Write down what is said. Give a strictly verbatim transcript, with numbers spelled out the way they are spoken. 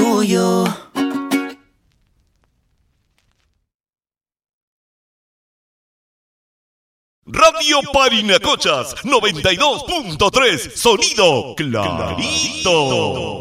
tuyo. Radio Parinacochas noventa y dos punto tres, sonido clarito.